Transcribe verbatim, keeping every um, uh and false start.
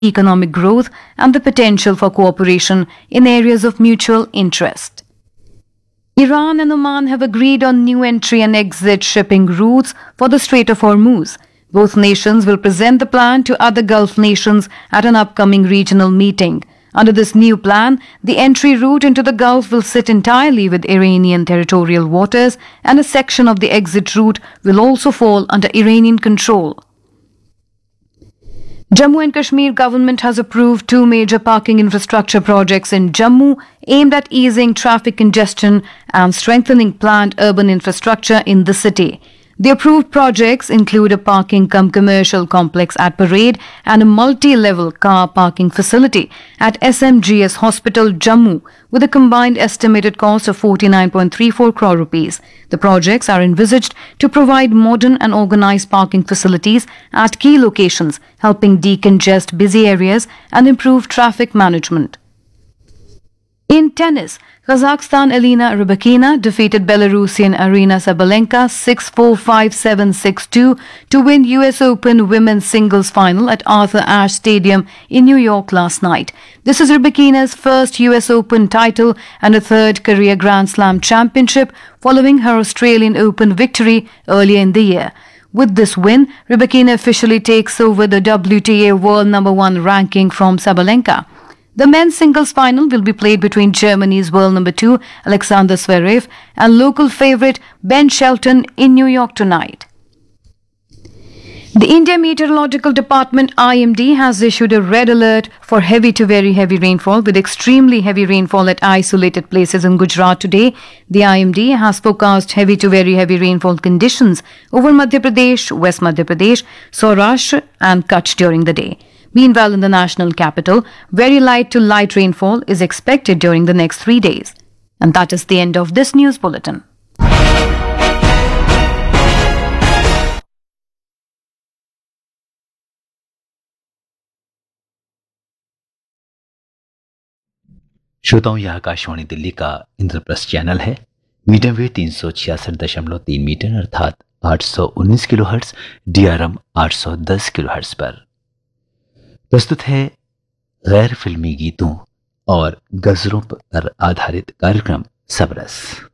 economic growth and the potential for cooperation in areas of mutual interest. Iran and Oman have agreed on new entry and exit shipping routes for the Strait of Hormuz. Both nations will present the plan to other Gulf nations at an upcoming regional meeting. Under this new plan, the entry route into the Gulf will sit entirely with Iranian territorial waters, and a section of the exit route will also fall under Iranian control. Jammu and Kashmir government has approved two major parking infrastructure projects in Jammu aimed at easing traffic congestion and strengthening planned urban infrastructure in the city. The approved projects include a parking cum commercial complex at Parade and a multi-level car parking facility at S M G S Hospital, Jammu, with a combined estimated cost of forty-nine point three four crore rupees. The projects are envisaged to provide modern and organized parking facilities at key locations, helping decongest busy areas and improve traffic management. In tennis, Kazakhstan Elina Rybakina defeated Belarusian Arina Sabalenka six four five seven six two to win U S Open Women's Singles Final at Arthur Ashe Stadium in New York last night. This is Rybakina's first U S Open title and a third career Grand Slam championship following her Australian Open victory earlier in the year. With this win, Rybakina officially takes over the W T A World Number One ranking from Sabalenka. The men's singles final will be played between Germany's world number two, Alexander Zverev, and local favourite Ben Shelton in New York tonight. The India Meteorological Department I M D has issued a red alert for heavy to very heavy rainfall with extremely heavy rainfall at isolated places in Gujarat today. The I M D has forecast heavy to very heavy rainfall conditions over Madhya Pradesh, West Madhya Pradesh, Saurashtra and Kutch during the day. Meanwhile, in the national capital, very light to light rainfall is expected during the next three days. And that is the end of this news bulletin. श्रोताओं, यह आकाशवाणी दिल्ली का Indraprastha channel है। Medium wave तीन सौ छियासठ दशमलव तीन metre अर्थात आठ सौ उन्नीस किलो हर्ट्ज, डीआरएम आठ सौ दस किलो हर्ट्ज पर प्रस्तुत है गैर फिल्मी गीतों और गजलों पर आधारित कार्यक्रम सबरस।